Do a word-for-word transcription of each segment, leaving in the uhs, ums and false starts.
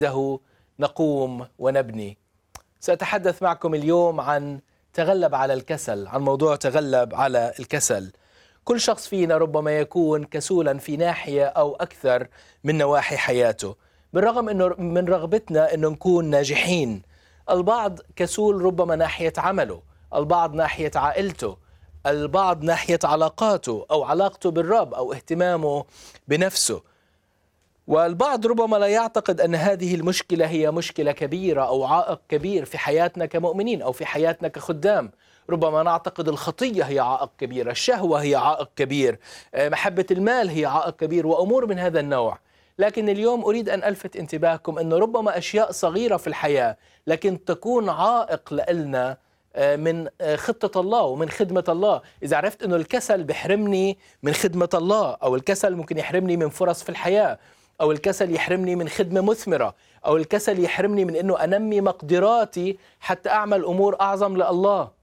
له نقوم ونبني. سأتحدث معكم اليوم عن تغلب على الكسل، عن موضوع تغلب على الكسل. كل شخص فينا ربما يكون كسولا في ناحية أو أكثر من نواحي حياته، بالرغم أنه من رغبتنا أنه نكون ناجحين. البعض كسول ربما ناحية عمله، البعض ناحية عائلته، البعض ناحية علاقاته أو علاقته بالرب أو اهتمامه بنفسه. والبعض ربما لا يعتقد أن هذه المشكلة هي مشكلة كبيرة أو عائق كبير في حياتنا كمؤمنين أو في حياتنا كخدام. ربما نعتقد الخطية هي عائق كبير، الشهوة هي عائق كبير، محبة المال هي عائق كبير وأمور من هذا النوع. لكن اليوم أريد أن ألفت انتباهكم أنه ربما أشياء صغيرة في الحياة لكن تكون عائق لنا من خطة الله ومن خدمة الله. إذا عرفت أنه الكسل بيحرمني من خدمة الله، أو الكسل ممكن يحرمني من فرص في الحياة، أو الكسل يحرمني من خدمة مثمرة، أو الكسل يحرمني من أنه أنمي مقدراتي حتى أعمل أمور أعظم لله،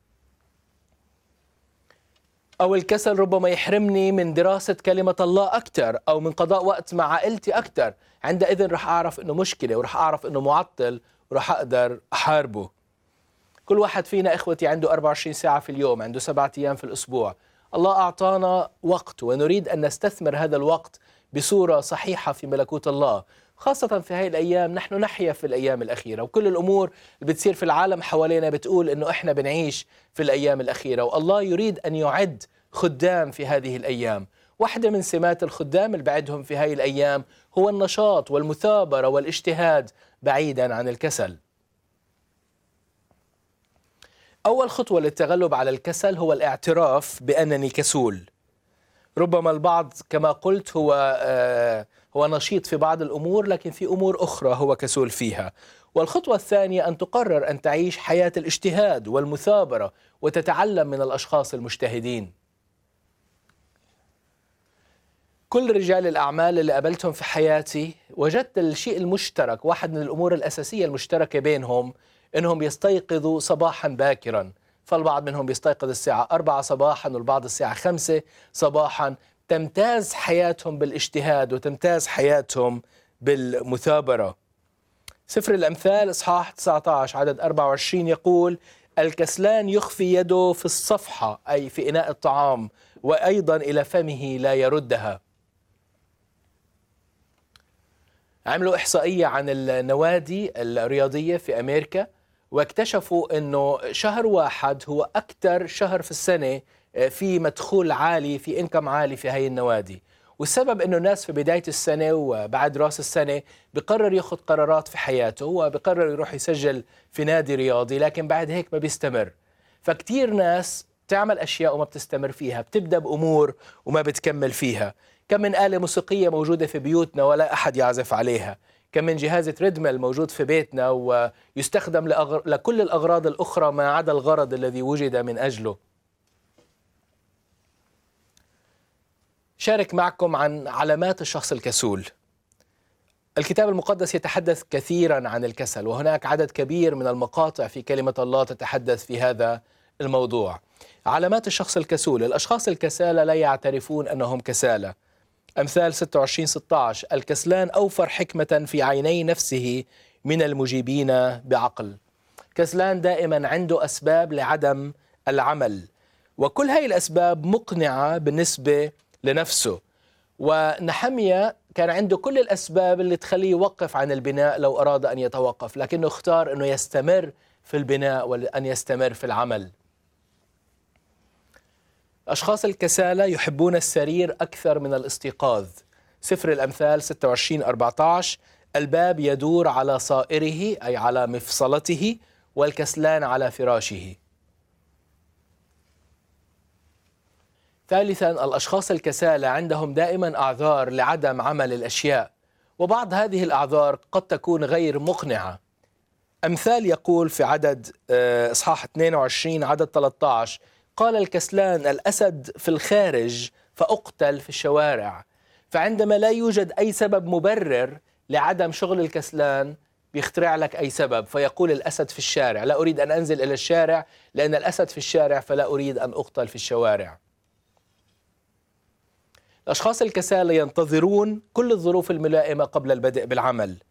أو الكسل ربما يحرمني من دراسة كلمة الله أكثر أو من قضاء وقت مع عائلتي أكثر. عندئذ رح أعرف أنه مشكلة ورح أعرف أنه معطل ورح أقدر أحاربه. كل واحد فينا إخوتي عنده أربعة وعشرين ساعة في اليوم، عنده سبعة أيام في الأسبوع. الله أعطانا وقت ونريد أن نستثمر هذا الوقت بصورة صحيحة في ملكوت الله، خاصة في هذه الأيام. نحن نحيا في الأيام الأخيرة، وكل الأمور اللي بتصير في العالم حوالينا بتقول أنه إحنا بنعيش في الأيام الأخيرة، والله يريد أن يعد خدام في هذه الأيام. واحدة من سمات الخدام اللي بعدهم في هذه الأيام هو النشاط والمثابرة والاجتهاد بعيدا عن الكسل. أول خطوة للتغلب على الكسل هو الاعتراف بأنني كسول. ربما البعض كما قلت هو آه هو نشيط في بعض الأمور، لكن في أمور أخرى هو كسول فيها. والخطوة الثانية أن تقرر أن تعيش حياة الاجتهاد والمثابرة وتتعلم من الأشخاص المجتهدين. كل رجال الأعمال اللي قابلتهم في حياتي وجدت الشيء المشترك، واحد من الأمور الأساسية المشتركة بينهم إنهم يستيقظوا صباحا باكرا. فالبعض منهم بيستيقظ الساعة أربعة صباحا والبعض الساعة خمسة صباحا. تمتاز حياتهم بالاجتهاد وتمتاز حياتهم بالمثابرة. سفر الأمثال إصحاح تسعة عشر عدد أربعة وعشرين يقول: الكسلان يخفي يده في الصفحة، أي في إناء الطعام، وأيضا إلى فمه لا يردها. عملوا إحصائية عن النوادي الرياضية في أمريكا، واكتشفوا أنه شهر واحد هو أكثر شهر في السنة في مدخول عالي، في إنكم عالي في هاي النوادي. والسبب أنه الناس في بداية السنة وبعد رأس السنة بقرر ياخد قرارات في حياته، هو بقرر يروح يسجل في نادي رياضي، لكن بعد هيك ما بيستمر. فكتير ناس تعمل أشياء وما بتستمر فيها، بتبدأ بأمور وما بتكمل فيها. كم من آلة موسيقية موجودة في بيوتنا ولا أحد يعزف عليها. كم من جهاز تريدميل موجود في بيتنا ويستخدم لأغر... لكل الأغراض الأخرى ما عدا الغرض الذي وجد من أجله. شارك معكم عن علامات الشخص الكسول. الكتاب المقدس يتحدث كثيرا عن الكسل، وهناك عدد كبير من المقاطع في كلمة الله تتحدث في هذا الموضوع. علامات الشخص الكسول: الأشخاص الكسالى لا يعترفون أنهم كسالى. أمثال ستة وعشرين ستة عشر: الكسلان أوفر حكمة في عيني نفسه من المجيبين بعقل. كسلان دائما عنده أسباب لعدم العمل، وكل هاي الأسباب مقنعة بالنسبة لنفسه. ونحمية كان عنده كل الأسباب اللي تخليه يوقف عن البناء لو أراد أن يتوقف، لكنه اختار أنه يستمر في البناء وأن يستمر في العمل. أشخاص الكسالى يحبون السرير أكثر من الاستيقاظ. سفر الأمثال ستة وعشرين أربعة عشر: الباب يدور على صائره، أي على مفصلته، والكسلان على فراشه. ثالثا، الأشخاص الكسالى عندهم دائما أعذار لعدم عمل الأشياء، وبعض هذه الأعذار قد تكون غير مقنعة. أمثال يقول في عدد إصحاح اثنين وعشرين عدد ثلاثة عشر: قال الكسلان: الأسد في الخارج فأقتل في الشوارع. فعندما لا يوجد أي سبب مبرر لعدم شغل الكسلان بيخترع لك أي سبب، فيقول الأسد في الشارع، لا أريد أن أنزل إلى الشارع لأن الأسد في الشارع، فلا أريد أن أقتل في الشوارع. الأشخاص الكسالى ينتظرون كل الظروف الملائمة قبل البدء بالعمل.